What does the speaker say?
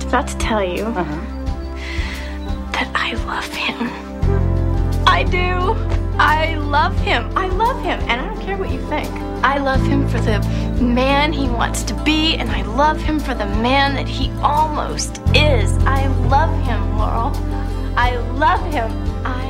about to tell you that I love him. I do. I love him. I love him. And I don't care what you think. I love him for the man he wants to be, and I love him for the man that he almost is. I love him, Laurel. I love him. I